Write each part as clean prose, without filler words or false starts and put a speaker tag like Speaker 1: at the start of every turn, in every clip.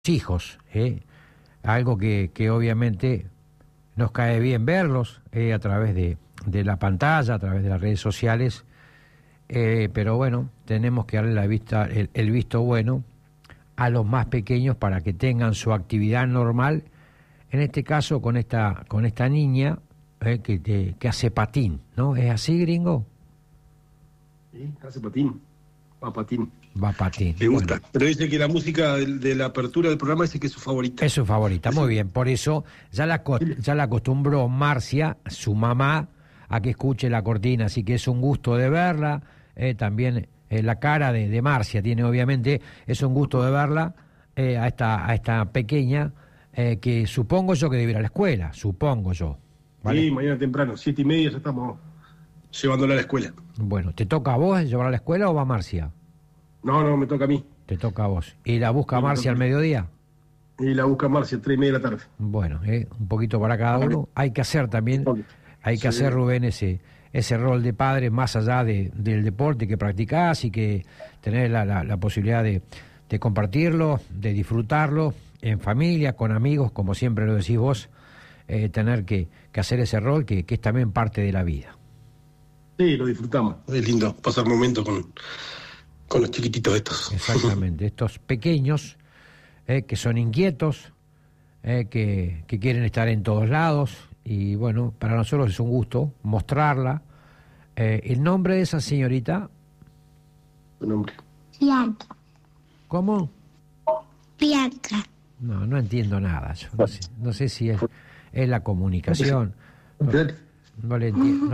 Speaker 1: hijos, algo que obviamente nos cae bien verlos a través de la pantalla, a través de las redes sociales, pero bueno, tenemos que darle el visto bueno a los más pequeños para que tengan su actividad normal, en este caso con esta niña que hace patín, ¿no? ¿Es así, gringo?
Speaker 2: Sí, hace patín, va patín.
Speaker 1: Va patín.
Speaker 2: Le gusta, bueno. Pero dice que la música de la apertura del programa dice que es su favorita.
Speaker 1: Es su favorita, muy bien. Por eso ya la acostumbró Marcia, su mamá, a que escuche la cortina, así que es un gusto de verla. También la cara de Marcia tiene, obviamente, es un gusto de verla a esta pequeña, que supongo yo que debe ir a la escuela, supongo yo. ¿Vale?
Speaker 2: Sí, mañana temprano, 7:30 ya estamos llevándola a la escuela.
Speaker 1: Bueno, ¿te toca a vos llevarla a la escuela o va Marcia?
Speaker 2: No, me toca a mí.
Speaker 1: Te toca a vos. ¿Y la busca Marcia al mediodía?
Speaker 2: Y la busca Marcia a 3:30 de la tarde.
Speaker 1: Bueno, un poquito para cada uno. Hay que hacer también, hacer, Rubén, ese rol de padre más allá del deporte que practicás y que tener la posibilidad de compartirlo, de disfrutarlo en familia, con amigos, como siempre lo decís vos, tener que hacer ese rol que es también parte de la vida.
Speaker 2: Sí, lo disfrutamos. Es lindo pasar momentos con los chiquititos estos.
Speaker 1: Exactamente, estos pequeños que son inquietos, que quieren estar en todos lados, y bueno, para nosotros es un gusto mostrarla. ¿El nombre de esa señorita?
Speaker 2: ¿Tu nombre?
Speaker 3: Bianca.
Speaker 1: ¿Cómo?
Speaker 3: Bianca.
Speaker 1: No entiendo nada. Yo no sé si es la comunicación. No le entiendo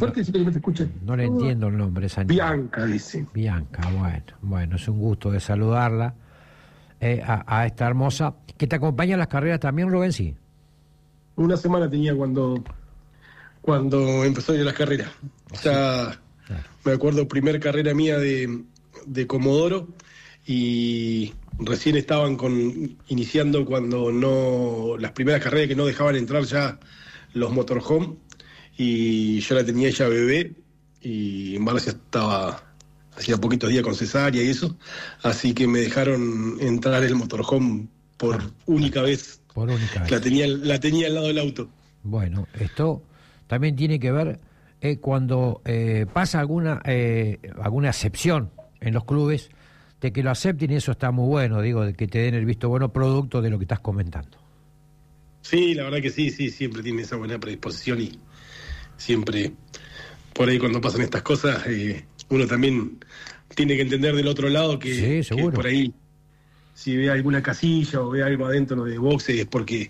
Speaker 1: el nombre de esa niña.
Speaker 2: Bianca, dice.
Speaker 1: Bianca, bueno, es un gusto de saludarla a esta hermosa, que te acompaña en las carreras también, Rubén, sí.
Speaker 2: Una semana tenía cuando empezó yo las carreras. Claro. Me acuerdo, primer carrera mía de Comodoro, y recién estaban iniciando cuando las primeras carreras que no dejaban entrar ya los motorhome, y yo la tenía ella bebé, y Marcia estaba hacía poquitos días con cesárea y eso, así que me dejaron entrar el motorhome por única vez.
Speaker 1: Por única vez.
Speaker 2: La tenía al lado del auto.
Speaker 1: Bueno, esto también tiene que ver cuando pasa alguna excepción en los clubes, de que lo acepten, y eso está muy bueno, digo, de que te den el visto bueno producto de lo que estás comentando.
Speaker 2: Sí, la verdad que sí, siempre tiene esa buena predisposición, y siempre por ahí cuando pasan estas cosas uno también tiene que entender del otro lado que por ahí si ve alguna casilla o ve algo adentro de boxe es porque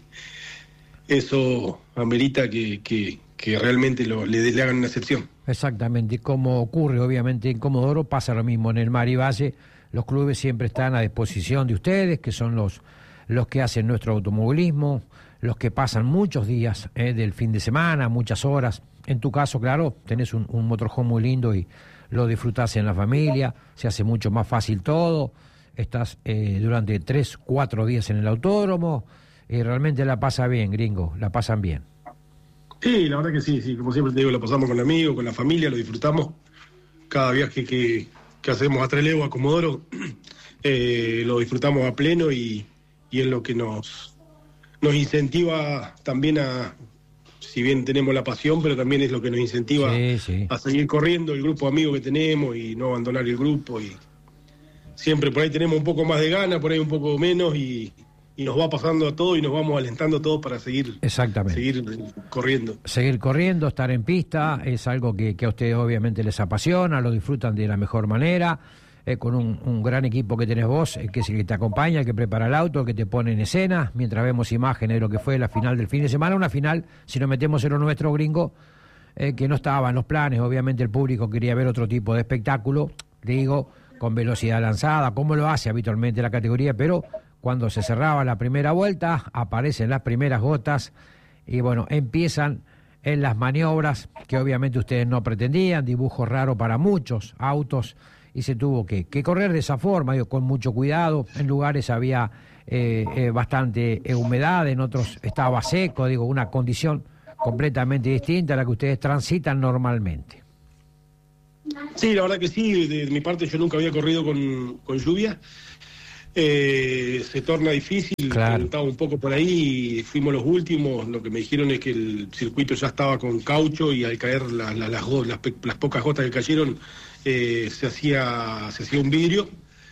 Speaker 2: eso amerita que realmente le hagan una excepción.
Speaker 1: Exactamente, como ocurre obviamente en Comodoro, pasa lo mismo en el Mar y Valle. Los clubes siempre están a disposición de ustedes, que son los que hacen nuestro automovilismo, los que pasan muchos días del fin de semana, muchas horas. En tu caso, claro, tenés un motorhome muy lindo y lo disfrutás en la familia, se hace mucho más fácil todo. Estás durante 3-4 días en el autódromo y realmente la pasa bien, gringo, la pasan bien.
Speaker 2: Sí, la verdad que sí, como siempre te digo, lo pasamos con amigos, con la familia, lo disfrutamos. Cada viaje que hacemos a Trelew, a Comodoro, lo disfrutamos a pleno, y es lo que nos incentiva también si bien tenemos la pasión, pero también es lo que nos incentiva a seguir corriendo el grupo de amigos que tenemos y no abandonar el grupo. Y siempre por ahí tenemos un poco más de ganas, por ahí un poco menos, y nos va pasando a todos y nos vamos alentando a todos para seguir corriendo.
Speaker 1: Seguir corriendo, estar en pista, es algo que a ustedes obviamente les apasiona, lo disfrutan de la mejor manera, con un gran equipo que tenés vos, que es el que te acompaña, el que prepara el auto, el que te pone en escena, mientras vemos imágenes de lo que fue la final del fin de semana, una final, si nos metemos en lo nuestro, gringo, que no estaba en los planes. Obviamente el público quería ver otro tipo de espectáculo, digo, con velocidad lanzada, como lo hace habitualmente la categoría, pero cuando se cerraba la primera vuelta, aparecen las primeras gotas, y bueno, empiezan en las maniobras que obviamente ustedes no pretendían, dibujo raro para muchos autos, y se tuvo que correr de esa forma, digo, con mucho cuidado. En lugares había bastante humedad, en otros estaba seco, digo, una condición completamente distinta a la que ustedes transitan normalmente.
Speaker 2: Sí, la verdad que sí, de mi parte yo nunca había corrido con lluvia, se torna difícil.
Speaker 1: Claro.
Speaker 2: Estaba un poco por ahí y fuimos los últimos. Lo que me dijeron es que el circuito ya estaba con caucho y al caer las pocas gotas que cayeron se hacía un vidrio.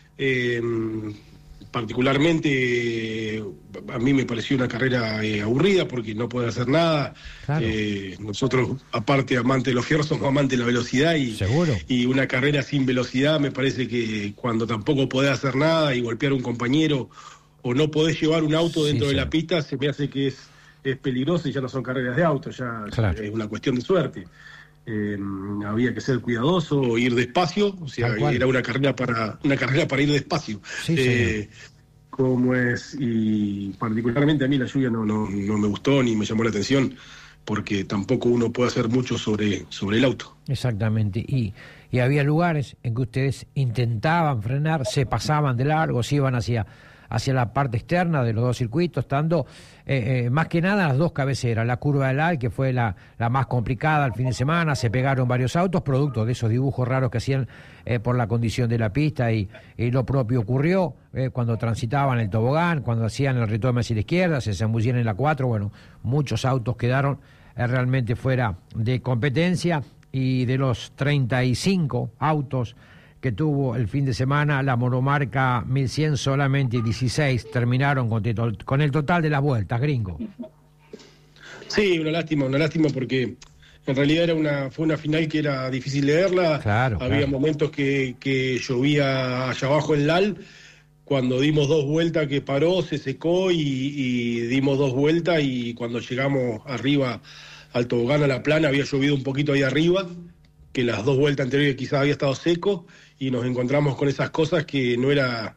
Speaker 2: Particularmente a mí me pareció una carrera aburrida porque no puede hacer nada.
Speaker 1: Claro.
Speaker 2: Nosotros, aparte amantes de los fierros, somos amantes de la velocidad
Speaker 1: Seguro.
Speaker 2: y una carrera sin velocidad me parece que cuando tampoco podés hacer nada y golpear a un compañero o no podés llevar un auto dentro de la pista, se me hace que es peligroso y ya no son carreras de auto, ya es una cuestión de suerte. Había que ser cuidadoso, ir despacio, o sea, era una carrera para ir despacio.
Speaker 1: Sí,
Speaker 2: como es, y particularmente a mí la lluvia no me gustó ni me llamó la atención, porque tampoco uno puede hacer mucho sobre el auto.
Speaker 1: Exactamente, y había lugares en que ustedes intentaban frenar, se pasaban de largo, se iban hacia la parte externa de los dos circuitos, estando más que nada las dos cabeceras, la curva del Al, que fue la más complicada el fin de semana, se pegaron varios autos, producto de esos dibujos raros que hacían por la condición de la pista, y lo propio ocurrió cuando transitaban el tobogán, cuando hacían el retorno hacia la izquierda, se zambullían en la 4, bueno, muchos autos quedaron realmente fuera de competencia, y de los 35 autos que tuvo el fin de semana, la monomarca 1100, solamente 16 terminaron con el total de las vueltas, gringo.
Speaker 2: Sí, una lástima porque en realidad fue una final que era difícil de verla. Había momentos que llovía allá abajo en Lal, cuando dimos 2 vueltas que paró, se secó y dimos 2 vueltas, y cuando llegamos arriba al tobogán, a la plana, había llovido un poquito ahí arriba, que las 2 vueltas anteriores quizás había estado seco, y nos encontramos con esas cosas que no era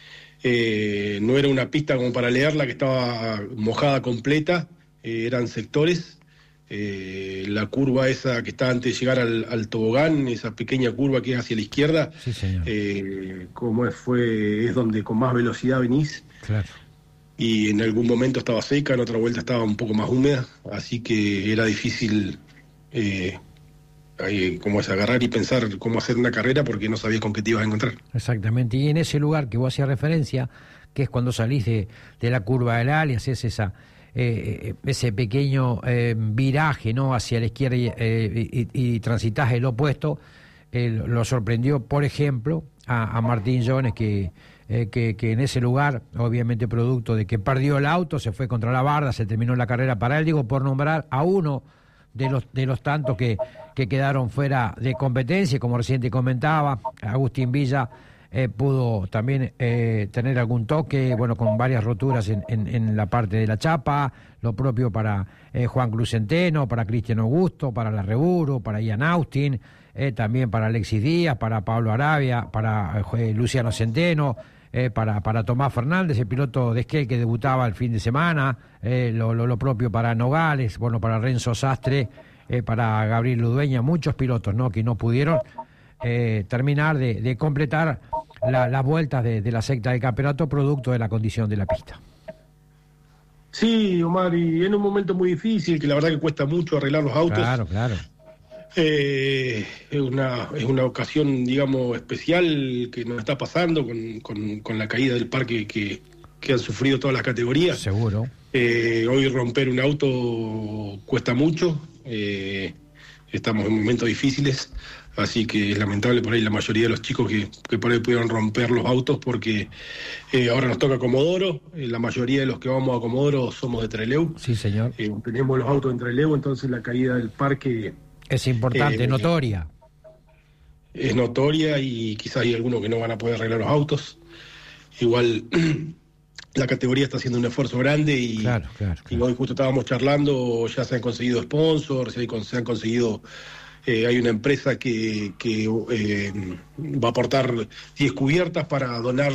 Speaker 2: una pista como para leerla, que estaba mojada completa, eran sectores. La curva esa que está antes de llegar al tobogán, esa pequeña curva que es hacia la izquierda,
Speaker 1: sí, señor.
Speaker 2: Es donde con más velocidad venís.
Speaker 1: Claro.
Speaker 2: Y en algún momento estaba seca, en otra vuelta estaba un poco más húmeda, así que era difícil como es agarrar y pensar cómo hacer una carrera, porque no sabías con qué te ibas a encontrar.
Speaker 1: Exactamente, y en ese lugar que vos hacías referencia, que es cuando salís de la curva del Al y haces ese pequeño viraje, ¿no?, hacia la izquierda y transitas el opuesto, lo sorprendió, por ejemplo, a Martín Jones, que en ese lugar, obviamente producto de que perdió el auto, se fue contra la barda, se terminó la carrera para él, digo, por nombrar a uno de los tantos que quedaron fuera de competencia. Como recién te comentaba, Agustín Villa pudo también tener algún toque, bueno, con varias roturas en la parte de la chapa, lo propio para Juan Cruz Centeno, para Cristian Augusto, para la Reburo, para Ian Austin, también para Alexis Díaz, para Pablo Arabia, para Luciano Centeno, para Tomás Fernández, el piloto de Esquel que debutaba el fin de semana, lo propio para Nogales, bueno, para Renzo Sastre, para Gabriel Ludueña, muchos pilotos, ¿no?, que no pudieron terminar de completar las vueltas de la secta del campeonato, producto de la condición de la pista.
Speaker 2: Sí, Omar, y en un momento muy difícil, que la verdad que cuesta mucho arreglar los autos.
Speaker 1: Claro.
Speaker 2: Es una ocasión, digamos, especial que nos está pasando con la caída del parque que han sufrido todas las categorías.
Speaker 1: Seguro.
Speaker 2: Hoy romper un auto cuesta mucho. Estamos en momentos difíciles, así que es lamentable por ahí la mayoría de los chicos que por ahí pudieron romper los autos, porque ahora nos toca Comodoro. La mayoría de los que vamos a Comodoro somos de Trelew.
Speaker 1: Sí, señor.
Speaker 2: Tenemos los autos en Trelew, entonces la caída del parque
Speaker 1: es importante, notoria.
Speaker 2: Es notoria, y quizás hay algunos que no van a poder arreglar los autos. Igual la categoría está haciendo un esfuerzo grande y,
Speaker 1: claro.
Speaker 2: Y hoy justo estábamos charlando, ya se han conseguido sponsors, se han conseguido, hay una empresa que va a aportar 10 cubiertas para donar,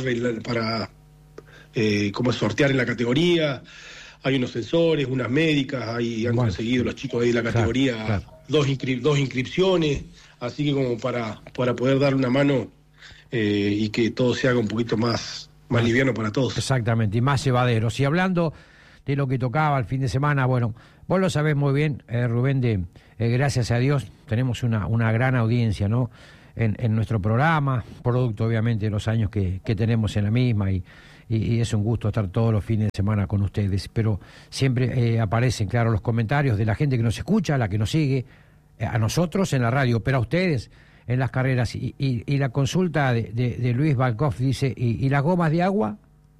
Speaker 2: como sortear en la categoría. Hay unos sensores, unas médicas, han conseguido los chicos ahí de la categoría dos inscripciones, así que como para poder darle una mano y que todo se haga un poquito más liviano para todos.
Speaker 1: Exactamente, y más llevadero. Y hablando de lo que tocaba el fin de semana, bueno, vos lo sabés muy bien, Rubén, gracias a Dios tenemos una gran audiencia, ¿no? en nuestro programa, producto obviamente de los años que tenemos en la misma, y es un gusto estar todos los fines de semana con ustedes, pero siempre aparecen, claro, los comentarios de la gente que nos escucha, la que nos sigue, a nosotros en la radio, pero a ustedes en las carreras, y la consulta de Luis Balkov dice, ¿y las gomas de agua?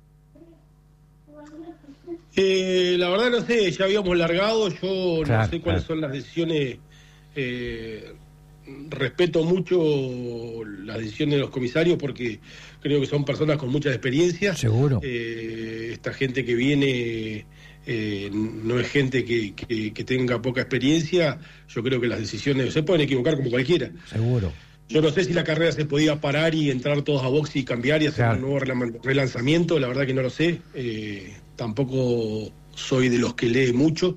Speaker 2: La verdad no sé, ya habíamos largado, yo
Speaker 1: Claro,
Speaker 2: no sé cuáles son las decisiones, respeto mucho las decisiones de los comisarios porque creo que son personas con mucha experiencia.
Speaker 1: Seguro.
Speaker 2: Esta gente que viene no es gente que tenga poca experiencia. Yo creo que las decisiones se pueden equivocar como cualquiera.
Speaker 1: Seguro.
Speaker 2: Yo no sé si la carrera se podía parar y entrar todos a box y cambiar y hacer un nuevo relanzamiento, la verdad que no lo sé. Tampoco soy de los que lee mucho,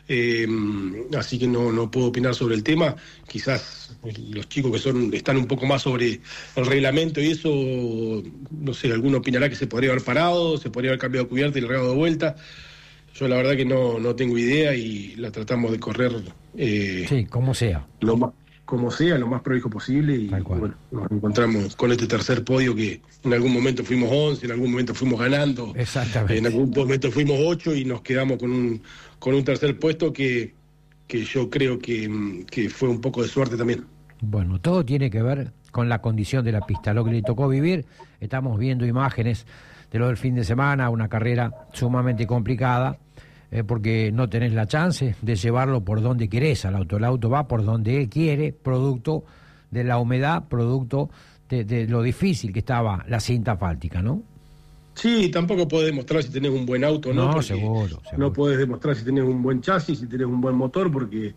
Speaker 2: así que no puedo opinar sobre el tema. Quizás los chicos que están un poco más sobre el reglamento y eso, no sé, alguno opinará que se podría haber parado, se podría haber cambiado cubierta y largado de vuelta. Yo la verdad que no tengo idea y la tratamos de correr
Speaker 1: sí, como sea.
Speaker 2: lo más prolijo posible, y bueno, nos encontramos con este tercer podio que en algún momento fuimos 11, en algún momento fuimos ganando,
Speaker 1: Exactamente.
Speaker 2: en algún momento fuimos 8 y nos quedamos con un tercer puesto que yo creo que fue un poco de suerte también.
Speaker 1: Bueno, todo tiene que ver con la condición de la pista, lo que le tocó vivir. Estamos viendo imágenes de lo del fin de semana, una carrera sumamente complicada, porque no tenés la chance de llevarlo por donde querés al auto. El auto va por donde él quiere, producto de la humedad, producto de lo difícil que estaba la cinta asfáltica, ¿no?
Speaker 2: Sí, tampoco podés demostrar si tenés un buen auto, ¿no?
Speaker 1: No, seguro.
Speaker 2: No podés demostrar si tenés un buen chasis, si tenés un buen motor, porque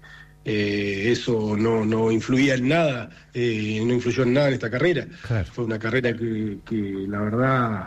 Speaker 2: eso no influía en nada, no influyó en nada en esta carrera.
Speaker 1: Claro.
Speaker 2: Fue una carrera que la verdad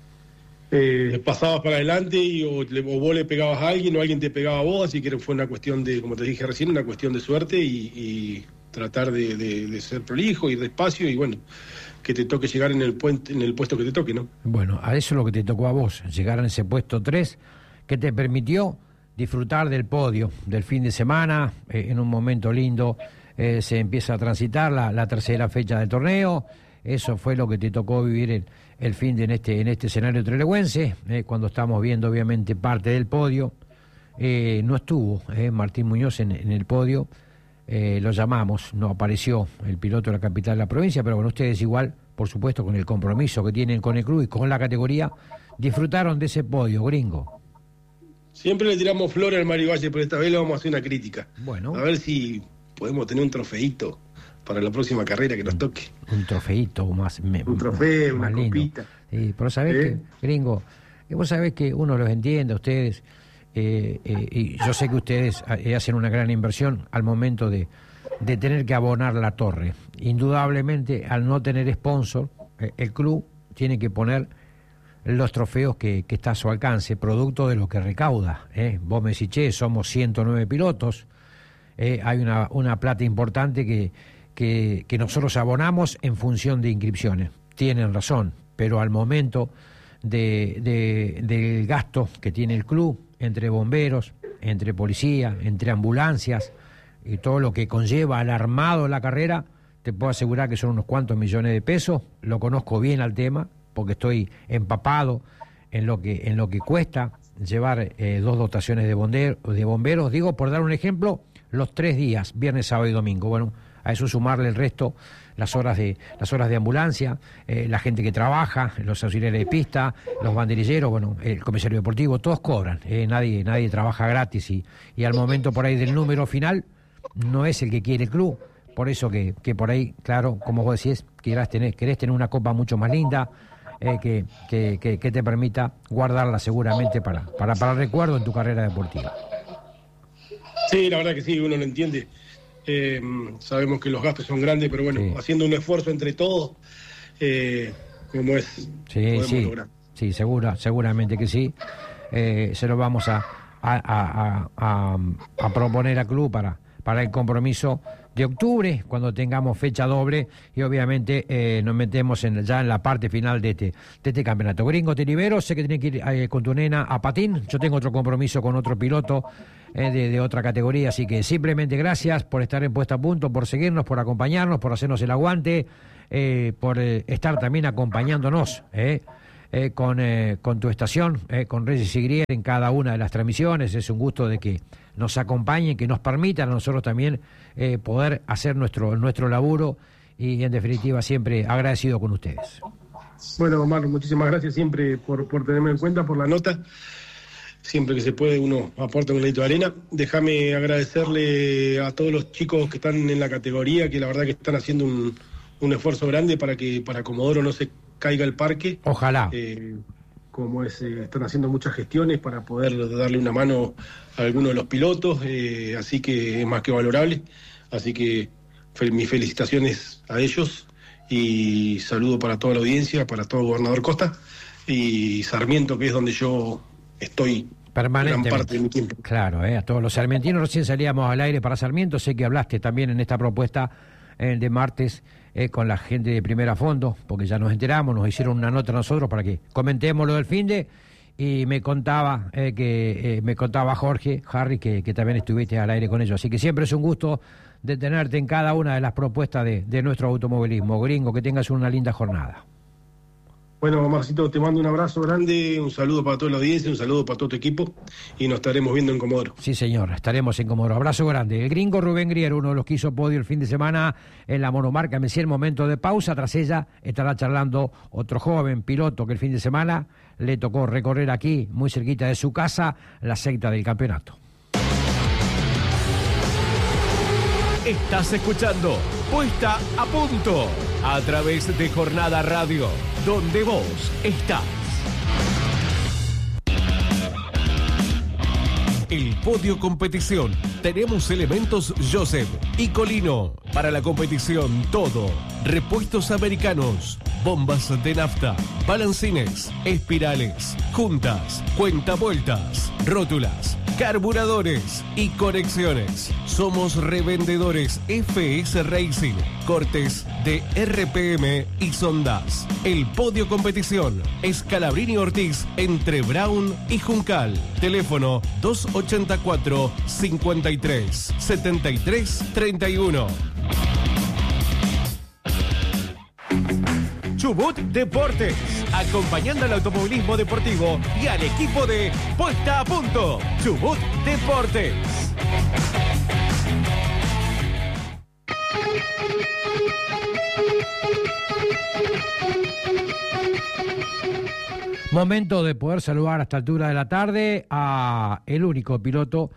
Speaker 2: pasabas para adelante y o vos le pegabas a alguien o alguien te pegaba a vos, así que fue una cuestión de, como te dije recién, una cuestión de suerte y tratar de ser prolijo, ir despacio y bueno, que te toque llegar en el puesto que te toque, ¿no?
Speaker 1: Bueno, a eso es lo que te tocó a vos, llegar en ese puesto 3, que te permitió disfrutar del podio del fin de semana, en un momento lindo. Se empieza a transitar la tercera fecha del torneo. Eso fue lo que te tocó vivir el fin de en este escenario trelewense, cuando estamos viendo obviamente parte del podio. No estuvo Martín Muñoz en el podio, lo llamamos, no apareció el piloto de la capital de la provincia, pero bueno, ustedes igual, por supuesto, con el compromiso que tienen con el club y con la categoría, disfrutaron de ese podio, gringo.
Speaker 2: Siempre le tiramos flores al Mario Valle, pero esta vez le vamos a hacer una crítica.
Speaker 1: Bueno.
Speaker 2: A ver si podemos tener un trofeíto para la próxima carrera que nos toque.
Speaker 1: Un trofeíto más.
Speaker 2: Un trofeo,
Speaker 1: más
Speaker 2: una
Speaker 1: lindo.
Speaker 2: copita.
Speaker 1: Sí, pero sabés que, gringo, vos sabés que uno los entiende a ustedes, y yo sé que ustedes hacen una gran inversión al momento de tener que abonar la torre. Indudablemente, al no tener sponsor, el club tiene que poner los trofeos que está a su alcance, producto de lo que recauda. Vos me decís, che, somos 109 pilotos, hay una plata importante que nosotros abonamos en función de inscripciones. Tienen razón, pero al momento del gasto que tiene el club, entre bomberos, entre policía, entre ambulancias, y todo lo que conlleva al armado de la carrera, te puedo asegurar que son unos cuantos millones de pesos. Lo conozco bien al tema, porque estoy empapado en lo que cuesta llevar 2 dotaciones de bomberos. Digo, por dar un ejemplo, los 3 días, viernes, sábado y domingo. Bueno, a eso sumarle el resto, las horas de ambulancia, la gente que trabaja, los auxiliares de pista, los banderilleros, bueno, el comisario deportivo, todos cobran. Nadie trabaja gratis, y al momento por ahí del número final no es el que quiere el club. Por eso que por ahí, claro, como vos decís, querés tener una copa mucho más linda, que te permita guardarla seguramente para recuerdo en tu carrera deportiva.
Speaker 2: Sí, la verdad que sí, uno lo entiende. Sabemos que los gastos son grandes, pero bueno, sí, haciendo un esfuerzo entre todos, como es, podemos lograr.
Speaker 1: Sí, seguramente que sí. Se lo vamos a proponer al club para el compromiso de octubre, cuando tengamos fecha doble, y obviamente nos metemos ya en la parte final de este campeonato. Gringo, te libero, sé que tenés que ir con tu nena a patín. Yo tengo otro compromiso con otro piloto de otra categoría. Así que simplemente gracias por estar en Puesta a Punto, por seguirnos, por acompañarnos, por hacernos el aguante, por estar también acompañándonos con tu estación, con Reyes y Grier en cada una de las transmisiones. Es un gusto de que nos acompañen, que nos permitan a nosotros también poder hacer nuestro laburo, y en definitiva siempre agradecido con ustedes.
Speaker 2: Bueno, Omar, muchísimas gracias siempre por tenerme en cuenta, por la nota. Siempre que se puede uno aporta un granito de arena. Déjame agradecerle a todos los chicos que están en la categoría, que la verdad que están haciendo un esfuerzo grande para Comodoro no se caiga el parque.
Speaker 1: Ojalá.
Speaker 2: Están haciendo muchas gestiones para poder darle una mano a algunos de los pilotos, así que es más que valorable. Así que mis felicitaciones a ellos y saludo para toda la audiencia, para todo el gobernador Costa y Sarmiento, que es donde yo estoy
Speaker 1: permanentemente.
Speaker 2: Gran parte de mi tiempo.
Speaker 1: Claro, a todos los sarmientinos. Recién salíamos al aire para Sarmiento. Sé que hablaste también en esta propuesta de martes con la gente de Primera Fondo, porque ya nos enteramos, nos hicieron una nota a nosotros para que comentemos lo del finde, y me contaba Jorge, Harry, que también estuviste al aire con ellos. Así que siempre es un gusto de tenerte en cada una de las propuestas de nuestro automovilismo. Gringo, que tengas una linda jornada.
Speaker 2: Bueno, Marcito, te mando un abrazo grande, un saludo para toda la audiencia, un saludo para todo tu equipo, y nos estaremos viendo en Comodoro.
Speaker 1: Sí, señor, estaremos en Comodoro. Abrazo grande. El gringo Rubén Grier, uno de los que hizo podio el fin de semana en la monomarca. Me decía el momento de pausa. Tras ella estará charlando otro joven piloto que el fin de semana le tocó recorrer aquí, muy cerquita de su casa, la secta del campeonato.
Speaker 4: Estás escuchando Puesta a Punto a través de Jornada Radio, donde vos estás. El podio competición. Tenemos elementos Joseph y Colino. Para la competición todo. Repuestos americanos, bombas de nafta, balancines, espirales, juntas, cuentavueltas, rótulas, carburadores y conexiones. Somos revendedores FS Racing, cortes de RPM y sondas. El podio competición es Calabrini Ortiz entre Brown y Juncal. Teléfono 284 53 73 31. Chubut Deportes, acompañando al automovilismo deportivo y al equipo de Puesta a Punto. Chubut Deportes.
Speaker 1: Momento de poder saludar a esta altura de la tarde a el único piloto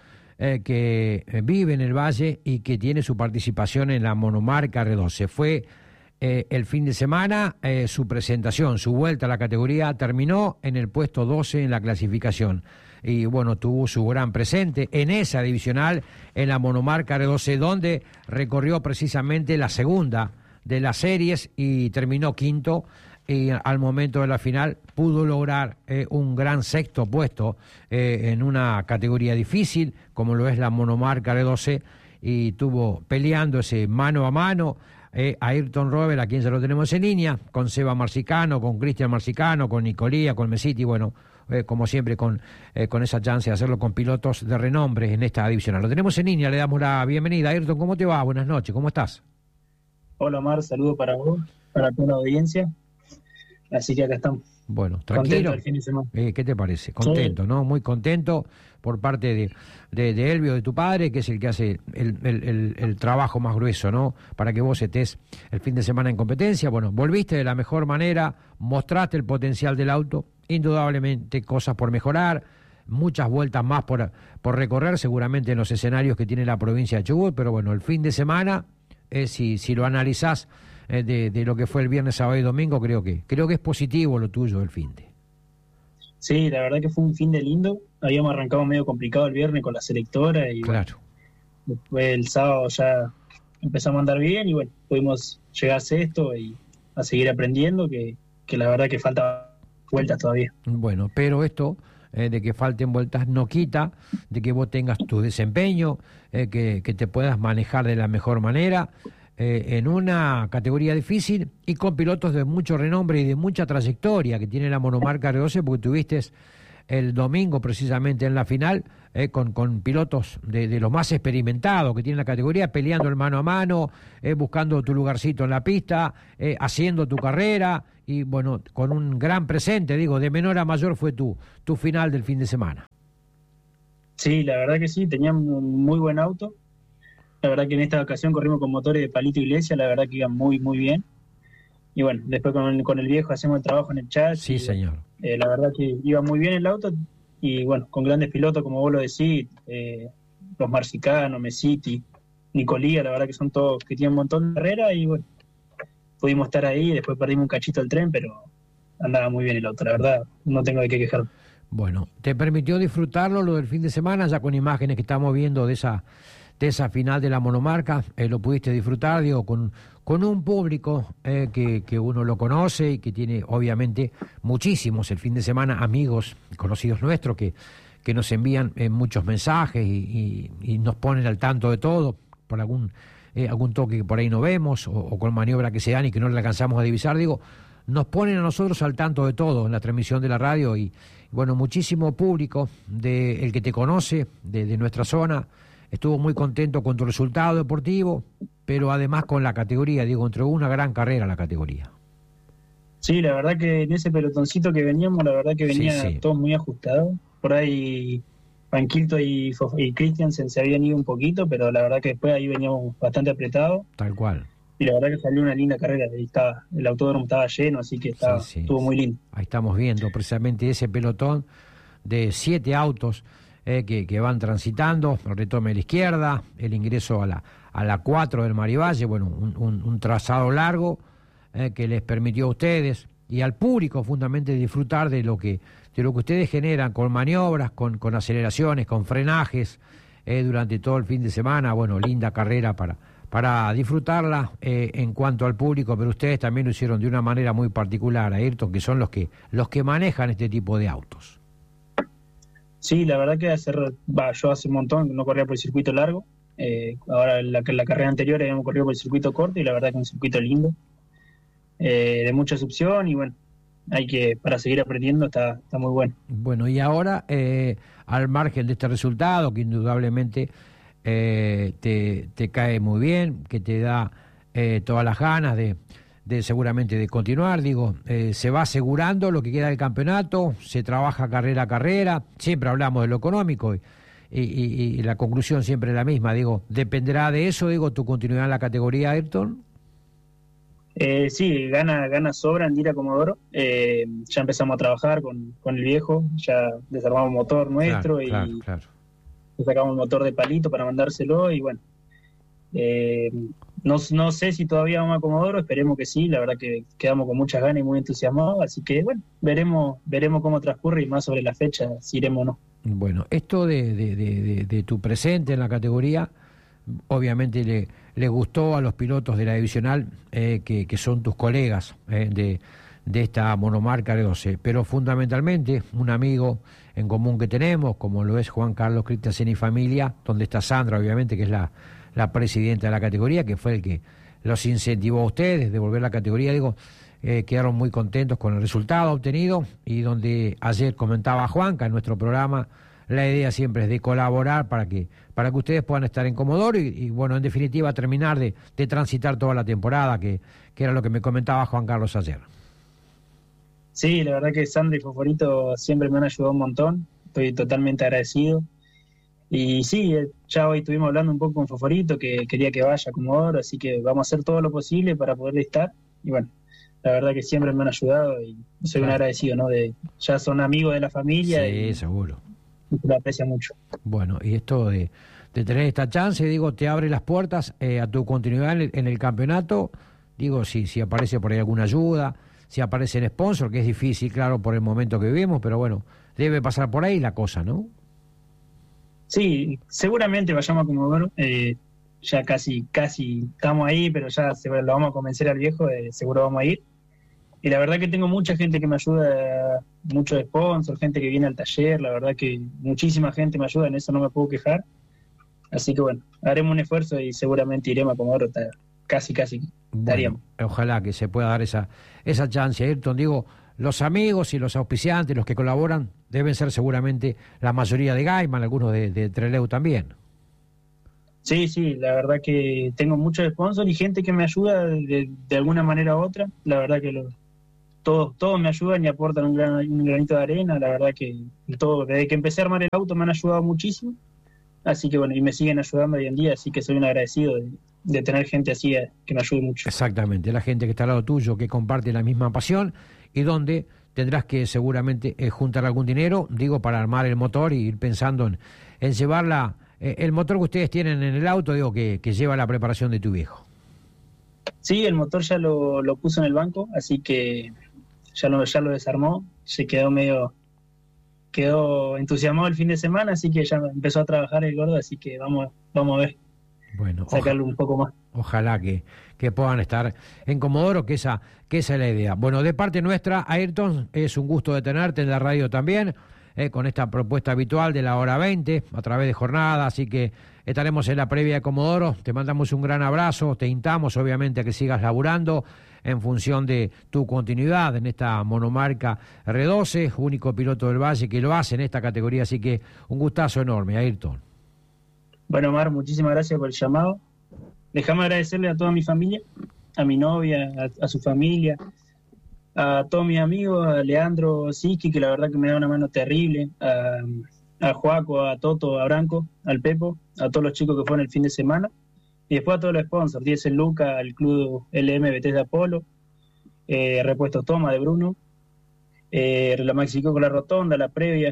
Speaker 1: que vive en el Valle y que tiene su participación en la monomarca R12. Fue el fin de semana, su presentación, su vuelta a la categoría, terminó en el puesto 12 en la clasificación. Y bueno, tuvo su gran presente en esa divisional, en la monomarca R12, donde recorrió precisamente la segunda de las series y terminó quinto. Y al momento de la final pudo lograr un gran sexto puesto en una categoría difícil, como lo es la monomarca R12, y tuvo peleando ese mano a mano a Ayrton Robert, a quien ya lo tenemos en línea, con Seba Marcicano, con Cristian Marcicano, con Nicolía, con Mesiti, bueno, como siempre con esa chance de hacerlo con pilotos de renombre en esta divisional. Lo tenemos en línea, le damos la bienvenida. Ayrton, ¿cómo te va? Buenas noches, ¿cómo estás?
Speaker 5: Hola Omar, saludo para vos, para toda la audiencia. Así que acá estamos.
Speaker 1: Bueno, tranquilo.
Speaker 5: El fin de semana.
Speaker 1: ¿Qué te parece? Contento, ¿no? Muy contento por parte de Elvio, de tu padre, que es el que hace el trabajo más grueso, ¿no? Para que vos estés el fin de semana en competencia. Bueno, volviste de la mejor manera, mostraste el potencial del auto, indudablemente cosas por mejorar, muchas vueltas más por recorrer, seguramente en los escenarios que tiene la provincia de Chubut, pero bueno, el fin de semana, si lo analizás, de lo que fue el viernes, sábado y domingo, creo que es positivo lo tuyo el fin de.
Speaker 5: Sí, la verdad que fue un fin de lindo. Habíamos arrancado medio complicado el viernes con la selectora y
Speaker 1: claro.
Speaker 5: Bueno, después el sábado ya empezamos a andar bien y bueno, pudimos llegar a sexto y a seguir aprendiendo, que la verdad que falta vueltas todavía.
Speaker 1: Bueno, pero esto de que falten vueltas no quita de que vos tengas tu desempeño, que te puedas manejar de la mejor manera. En una categoría difícil y con pilotos de mucho renombre y de mucha trayectoria que tiene la monomarca R12, porque tuviste el domingo precisamente en la final, con pilotos de los más experimentados que tiene la categoría, peleando el mano a mano, buscando tu lugarcito en la pista, haciendo tu carrera, y bueno, con un gran presente, digo, de menor a mayor fue tu final del fin de semana.
Speaker 5: Sí, la verdad que sí, teníamos un muy buen auto. La verdad que en esta ocasión corrimos con motores de Palito Iglesias, la verdad que iban muy, muy bien. Y bueno, después con el viejo hacemos el trabajo en el chat.
Speaker 1: Sí,
Speaker 5: y,
Speaker 1: señor.
Speaker 5: La verdad que iba muy bien el auto y bueno, con grandes pilotos como vos lo decís, los Marcicano, Mesiti, Nicolía, la verdad que son todos que tienen un montón de carrera y bueno, pudimos estar ahí, después perdimos un cachito el tren, pero andaba muy bien el auto, la verdad, no tengo de qué quejar.
Speaker 1: Bueno, ¿te permitió disfrutarlo lo del fin de semana, ya con imágenes que estamos viendo de esa final de la monomarca? ¿Lo pudiste disfrutar, digo, con un público que uno lo conoce y que tiene obviamente muchísimos el fin de semana, amigos, conocidos nuestros que nos envían muchos mensajes y nos ponen al tanto de todo por algún toque que por ahí no vemos o con maniobra que se dan y que no le alcanzamos a divisar? Digo, nos ponen a nosotros al tanto de todo en la transmisión de la radio y bueno, muchísimo público el que te conoce de nuestra zona estuvo muy contento con tu resultado deportivo, pero además con la categoría, digo, entregó una gran carrera la categoría.
Speaker 5: Sí, la verdad que en ese pelotoncito que veníamos, la verdad que venía todo muy ajustado. Por ahí Panquilto y Christiansen se habían ido un poquito, pero la verdad que después ahí veníamos bastante apretados.
Speaker 1: Tal cual.
Speaker 5: Y la verdad que salió una linda carrera, el autódromo estaba lleno, así que estuvo muy lindo.
Speaker 1: Ahí estamos viendo precisamente ese pelotón de 7 autos que van transitando, el retome a la izquierda, el ingreso a la 4 del Marivalle, bueno, un trazado largo que les permitió a ustedes y al público fundamentalmente disfrutar de lo que ustedes generan con maniobras, con aceleraciones, con frenajes durante todo el fin de semana. Bueno, linda carrera para disfrutarla en cuanto al público, pero ustedes también lo hicieron de una manera muy particular, Ayrton, que son los que manejan este tipo de autos.
Speaker 5: Sí, la verdad que yo hace un montón no corría por el circuito largo. Ahora la carrera anterior habíamos corrido por el circuito corto y la verdad que es un circuito lindo, de mucha opción y bueno, para seguir aprendiendo está muy bueno. Bueno,
Speaker 1: y ahora al margen de este resultado que indudablemente te cae muy bien, que te da todas las ganas de seguramente de continuar, digo, se va asegurando lo que queda del campeonato, se trabaja carrera a carrera, siempre hablamos de lo económico y la conclusión siempre es la misma, digo, ¿dependerá de eso, digo, tu continuidad en la categoría, Ayrton?
Speaker 5: Sí, gana sobra Andira Comodoro, ya empezamos a trabajar con el viejo, ya desarmamos motor nuestro claro. Sacamos el motor de Palito para mandárselo y bueno, no sé si todavía vamos a Comodoro, esperemos que sí, la verdad que quedamos con muchas ganas y muy entusiasmados, así que bueno, veremos cómo transcurre y más sobre la fecha, si iremos o no. Bueno,
Speaker 1: esto de tu presente en la categoría, obviamente le gustó a los pilotos de la divisional que son tus colegas de esta monomarca R12, pero fundamentalmente un amigo en común que tenemos, como lo es Juan Carlos Christiansen y familia, donde está Sandra, obviamente, que es la presidenta de la categoría, que fue el que los incentivó a ustedes de volver a la categoría, digo, quedaron muy contentos con el resultado obtenido y donde ayer comentaba Juanca en nuestro programa, la idea siempre es de colaborar para que ustedes puedan estar en Comodoro y bueno, en definitiva terminar de transitar toda la temporada, que era lo que me comentaba Juan Carlos ayer.
Speaker 5: Sí, la verdad que Sandra y Foforito siempre me han ayudado un montón, estoy totalmente agradecido. Y sí, ya hoy estuvimos hablando un poco con Foforito, que quería que vaya a Comodoro, así que vamos a hacer todo lo posible para poder estar. Y bueno, la verdad que siempre me han ayudado y soy un agradecido, ¿no? Ya son amigos de la familia. Sí, y seguro. Y lo aprecia mucho.
Speaker 1: Bueno, y esto de tener esta chance, digo, te abre las puertas a tu continuidad en el campeonato. Digo, si aparece por ahí alguna ayuda, si aparece el sponsor, que es difícil, claro, por el momento que vivimos, pero bueno, debe pasar por ahí la cosa, ¿no?
Speaker 5: Sí, seguramente vayamos a Comodoro, ya casi estamos ahí, pero ya lo vamos a convencer al viejo, seguro vamos a ir. Y la verdad que tengo mucha gente que me ayuda, muchos sponsors, gente que viene al taller, la verdad que muchísima gente me ayuda, en eso no me puedo quejar. Así que bueno, haremos un esfuerzo y seguramente iremos a Comodoro, casi estaríamos.
Speaker 1: Bueno, ojalá que se pueda dar esa chance, Ayrton, digo, los amigos y los auspiciantes, los que colaboran, deben ser seguramente la mayoría de Gaiman, algunos de Trelew también.
Speaker 5: Sí, la verdad que tengo muchos sponsors y gente que me ayuda de alguna manera u otra. La verdad que todos me ayudan y aportan un granito de arena. La verdad que todo, desde que empecé a armar el auto me han ayudado muchísimo. Así que bueno, y me siguen ayudando hoy en día, así que soy un agradecido de tener gente así que me ayude mucho.
Speaker 1: Exactamente, la gente que está al lado tuyo, que comparte la misma pasión y donde tendrás que seguramente juntar algún dinero, digo, para armar el motor y ir pensando en llevarla. El motor que ustedes tienen en el auto, digo, que lleva la preparación de tu viejo.
Speaker 5: Sí, el motor ya lo puso en el banco, así que ya lo desarmó, se quedó entusiasmado el fin de semana, así que ya empezó a trabajar el gordo, así que vamos a ver,
Speaker 1: bueno,
Speaker 5: sacarlo un poco más.
Speaker 1: Ojalá que puedan estar en Comodoro, que esa es la idea. Bueno, de parte nuestra, Ayrton, es un gusto de tenerte en la radio también, con esta propuesta habitual de la hora 20, a través de jornada, así que estaremos en la previa de Comodoro. Te mandamos un gran abrazo, te instamos obviamente a que sigas laburando en función de tu continuidad en esta monomarca R12, único piloto del Valle que lo hace en esta categoría, así que un gustazo enorme, Ayrton.
Speaker 5: Bueno, Omar, muchísimas gracias por el llamado. Déjame agradecerle a toda mi familia, a mi novia, a su familia, a todos mis amigos, a Leandro Siski, que la verdad que me da una mano terrible, a Joaco, a Toto, a Branco, al Pepo, a todos los chicos que fueron el fin de semana, y después a todos los sponsors, Diesel Luca, al club LMBT de Apolo, Repuestos Toma de Bruno, la Maxico con la Rotonda, la previa,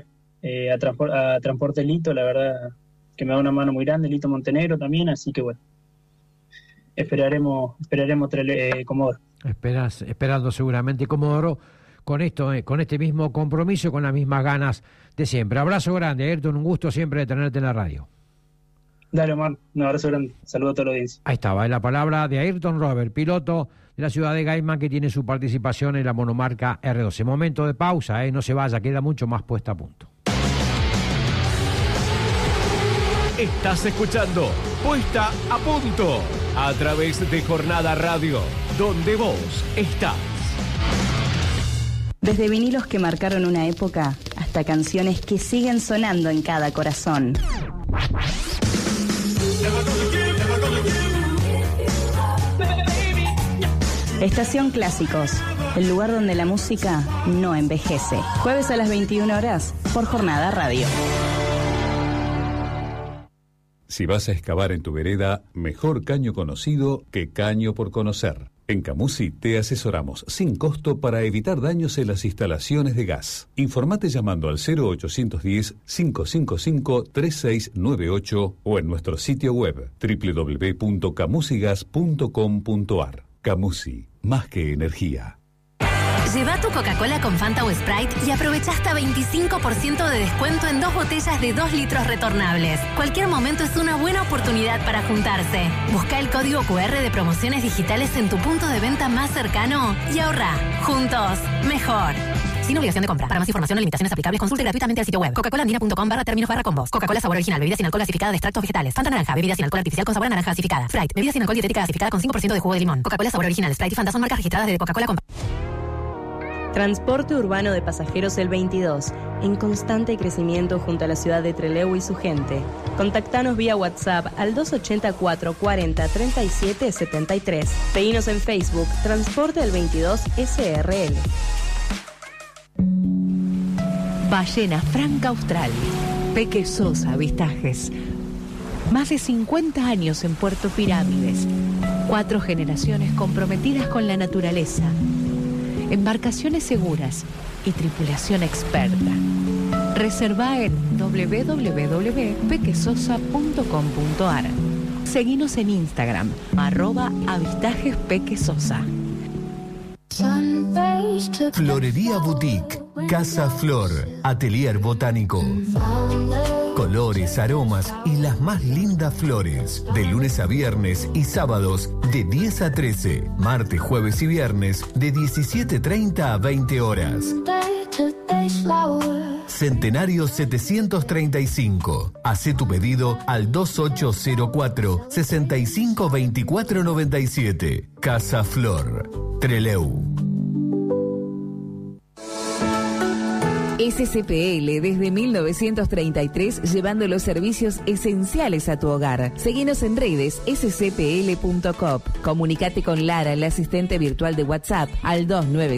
Speaker 5: a Transporte Lito, la verdad que me da una mano muy grande, Lito Montenegro también, así que bueno, esperaremos Comodoro.
Speaker 1: Esperando seguramente Comodoro con esto, con este mismo compromiso, con las mismas ganas de siempre. Abrazo grande, Ayrton, un gusto siempre de tenerte en la radio.
Speaker 5: Dale, Omar, un abrazo grande, saludo a toda la audiencia.
Speaker 1: Ahí estaba, es la palabra de Ayrton Robert, piloto de la ciudad de Gaiman, que tiene su participación en la monomarca R12. Momento de pausa, no se vaya, queda mucho más puesta a punto.
Speaker 4: Estás escuchando Puesta a Punto a través de Jornada Radio, donde vos estás.
Speaker 6: Desde vinilos que marcaron una época hasta canciones que siguen sonando en cada corazón. Estación Clásicos, el lugar donde la música no envejece. Jueves a las 21 horas por Jornada Radio.
Speaker 7: Si vas a excavar en tu vereda, mejor caño conocido que caño por conocer. En Camusi te asesoramos sin costo para evitar daños en las instalaciones de gas. Informate llamando al 0810-555-3698 o en nuestro sitio web www.camusigas.com.ar. Camusi, más que energía.
Speaker 8: Lleva tu Coca-Cola con Fanta o Sprite y aprovecha hasta 25% de descuento en 2 botellas de 2 litros retornables. Cualquier momento es una buena oportunidad para juntarse. Busca el código QR de promociones digitales en tu punto de venta más cercano y ahorra. Juntos, mejor. Sin obligación de compra. Para más información o limitaciones aplicables, consulte gratuitamente el sitio web coca-colandina.com/términos/combos. Coca-Cola sabor original, bebida sin alcohol gasificada de extractos vegetales. Fanta naranja, bebida sin alcohol artificial con sabor a naranja gasificada. Sprite, bebida sin alcohol dietética gasificada con 5% de jugo de limón. Coca-Cola sabor original, Sprite y Fanta son marcas registradas de Coca-Cola.
Speaker 6: Transporte urbano de pasajeros El 22, en constante crecimiento junto a la ciudad de Trelew y su gente. Contactanos vía WhatsApp al 284 40 37 73. Seguinos en Facebook, Transporte El 22 SRL.
Speaker 9: Ballena Franca Austral, Peque Sosa Avistajes. Más de 50 años en Puerto Pirámides. 4 generaciones comprometidas con la naturaleza. Embarcaciones seguras y tripulación experta. Reserva en www.pequesosa.com.ar. Seguinos en Instagram, @avistajespequesosa.
Speaker 10: Florería Boutique, Casa Flor, Atelier Botánico. Colores, aromas y las más lindas flores. De lunes a viernes y sábados de 10 a 13. Martes, jueves y viernes de 17:30 a 20 horas. Centenario 735. Hacé tu pedido al 2804 652497. Casa Flor, Trelew.
Speaker 11: SCPL desde 1933 llevando los servicios esenciales a tu hogar. Seguinos en redes scpl.coop. Comunicate con Lara, la asistente virtual de WhatsApp, al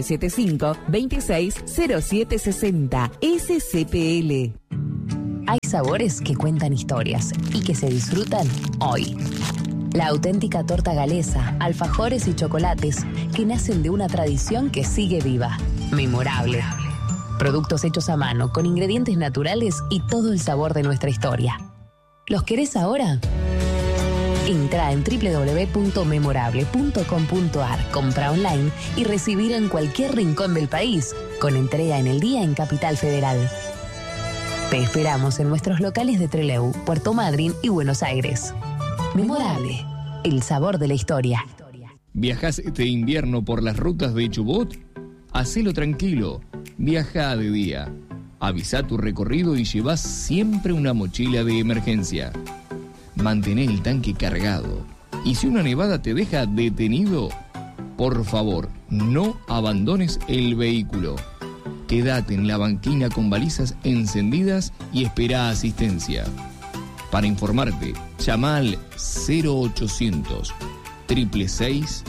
Speaker 11: 2975-260760. SCPL.
Speaker 12: Hay sabores que cuentan historias y que se disfrutan hoy. La auténtica torta galesa, alfajores y chocolates que nacen de una tradición que sigue viva. Memorable. Productos hechos a mano, con ingredientes naturales y todo el sabor de nuestra historia. ¿Los querés ahora? Entra en www.memorable.com.ar, compra online y recibir en cualquier rincón del país, con entrega en el día en Capital Federal. Te esperamos en nuestros locales de Trelew, Puerto Madryn y Buenos Aires. Memorable, el sabor de la historia.
Speaker 13: ¿Viajás este invierno por las rutas de Chubut? Hacelo tranquilo, viaja de día. Avisa tu recorrido y llevas siempre una mochila de emergencia. Mantén el tanque cargado. Y si una nevada te deja detenido, por favor, no abandones el vehículo. Quédate en la banquina con balizas encendidas y espera asistencia. Para informarte, llama al 0800 666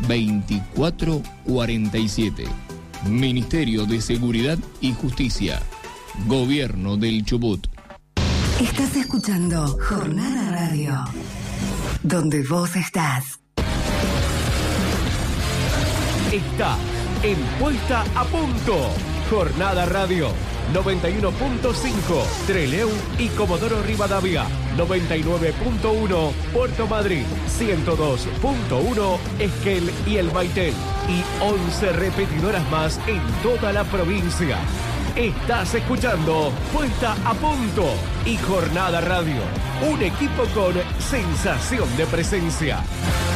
Speaker 13: 2447. Ministerio de Seguridad y Justicia. Gobierno del Chubut.
Speaker 14: Estás escuchando Jornada Radio, donde vos estás.
Speaker 4: Está en Puesta a Punto. Jornada Radio 91.5 Trelew y Comodoro Rivadavia, 99.1 Puerto Madryn, 102.1 Esquel y El Baitel y 11 repetidoras más en toda la provincia. Estás escuchando Puesta a Punto y Jornada Radio, un equipo con sensación de presencia.